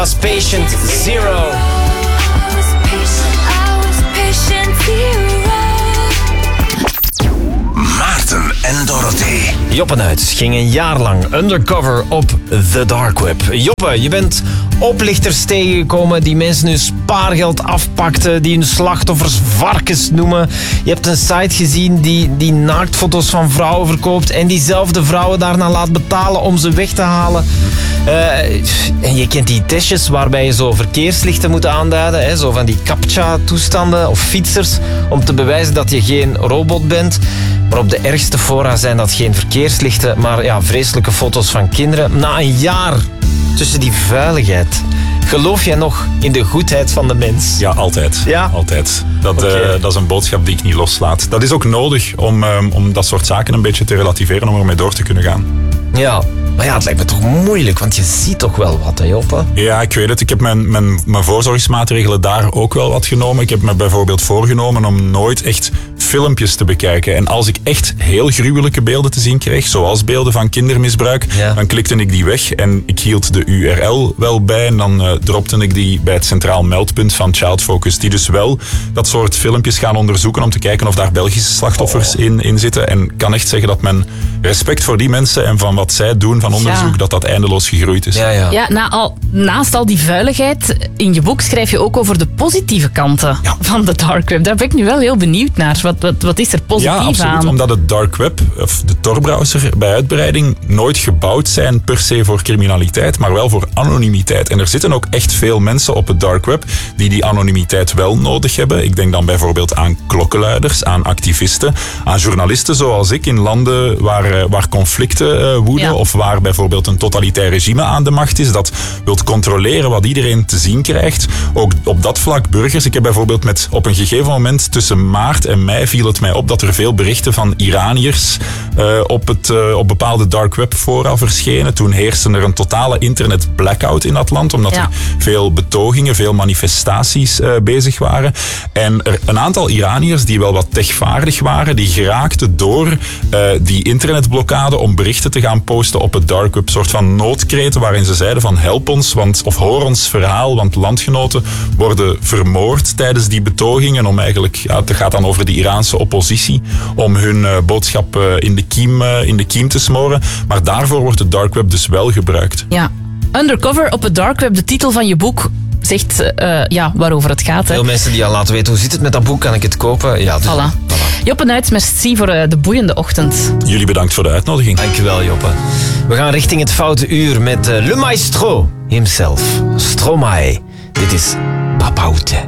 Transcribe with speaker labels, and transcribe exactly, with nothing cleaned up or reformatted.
Speaker 1: Was Patient Zero.
Speaker 2: Maarten en Dorothee.
Speaker 1: Joppe Nuits ging een jaar lang undercover op The Dark Web. Joppe, je bent oplichters tegengekomen die mensen hun spaargeld afpakten, die hun slachtoffers varkens noemen. Je hebt een site gezien die, die naaktfoto's van vrouwen verkoopt en diezelfde vrouwen daarna laat betalen om ze weg te halen. Uh, en je kent die testjes waarbij je zo verkeerslichten moet aanduiden, hè, zo van die captcha-toestanden of fietsers, om te bewijzen dat je geen robot bent. Maar op de ergste fora zijn dat geen verkeerslichten, maar ja, vreselijke foto's van kinderen. Na een jaar tussen die vuiligheid, geloof jij nog in de goedheid van de mens?
Speaker 3: Ja, altijd.
Speaker 1: Ja?
Speaker 3: Altijd. Dat,
Speaker 1: Okay.
Speaker 3: uh, dat is een boodschap die ik niet loslaat. Dat is ook nodig om, um, om dat soort zaken een beetje te relativeren, om ermee door te kunnen gaan.
Speaker 1: Ja, maar ja, het lijkt me toch moeilijk, want je ziet toch wel wat, hè, Joppe?
Speaker 3: Ja, ik weet het. Ik heb mijn, mijn, mijn voorzorgsmaatregelen daar ook wel wat genomen. Ik heb me bijvoorbeeld voorgenomen om nooit echt filmpjes te bekijken. En als ik echt heel gruwelijke beelden te zien kreeg, zoals beelden van kindermisbruik,
Speaker 1: Ja.
Speaker 3: dan klikte ik die weg en ik hield de U R L wel bij en dan uh, dropte ik die bij het centraal meldpunt van Child Focus, die dus wel dat soort filmpjes gaan onderzoeken om te kijken of daar Belgische slachtoffers
Speaker 1: Oh.
Speaker 3: in, in zitten. En ik kan echt zeggen dat mijn respect voor die mensen en van wat zij doen van onderzoek,
Speaker 4: Ja.
Speaker 3: dat dat eindeloos gegroeid is.
Speaker 1: Ja, ja.
Speaker 4: Ja, na al, naast al die vuiligheid, in je boek schrijf je ook over de positieve kanten
Speaker 3: Ja.
Speaker 4: van de dark web. Daar ben ik nu wel heel benieuwd naar. Wat, wat, wat is er positief
Speaker 3: Ja, absoluut.
Speaker 4: aan?
Speaker 3: Omdat het dark web, of de Tor-browser bij uitbreiding, nooit gebouwd zijn per se voor criminaliteit, maar wel voor anonimiteit. En er zitten ook echt veel mensen op het dark web die die anonimiteit wel nodig hebben. Ik denk dan bijvoorbeeld aan klokkenluiders, aan activisten, aan journalisten zoals ik in landen waar, uh, waar conflicten uh, woeden,
Speaker 4: Ja.
Speaker 3: of waar bijvoorbeeld een totalitair regime aan de macht is, dat wilt controleren wat iedereen te zien krijgt. Ook op dat vlak burgers. Ik heb bijvoorbeeld met, op een gegeven moment tussen maart en mei viel het mij op dat er veel berichten van Iraniërs uh, op, het, uh, op bepaalde dark web fora verschenen. Toen heerste er een totale internet blackout in dat land, omdat
Speaker 4: Ja.
Speaker 3: er veel betogingen, veel manifestaties uh, bezig waren. En er een aantal Iraniërs die wel wat techvaardig waren, die geraakten door uh, die internetblokkade om berichten te gaan posten op het dark web. Een soort van noodkreten waarin ze zeiden van help ons, want, of hoor ons verhaal, want landgenoten worden vermoord tijdens die betogingen. Om eigenlijk, ja, het gaat dan over de Iraanse oppositie, om hun uh, boodschap uh, in, de kiem, uh, in de kiem te smoren. Maar daarvoor wordt het dark web dus wel gebruikt.
Speaker 4: Ja. Undercover op het dark web, de titel van je boek zegt uh, ja, waarover het gaat. Hè.
Speaker 1: Veel mensen die al laten weten, hoe zit het met dat boek, kan ik het kopen? Ja, dus,
Speaker 4: Voilà.
Speaker 1: voilà.
Speaker 4: Joppe Nuits, merci voor uh, de boeiende ochtend.
Speaker 3: Jullie bedankt voor de uitnodiging.
Speaker 1: Dankjewel, Joppe. We gaan richting het foute uur met uh, Le Maestro himself, Stromae. Dit is Papaute.